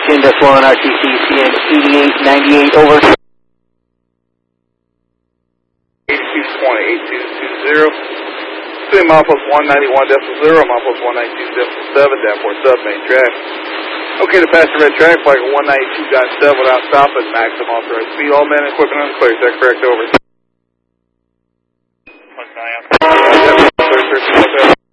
10.1 RTC, CN 8898, over. 82.8220. Between milepost 191.0, milepost 192.7, Danforth sub, main track. Okay, to pass the red track flag at 192.7 without stopping, maximum authorized speed. All men and equipment on the clear. Is that correct? Over.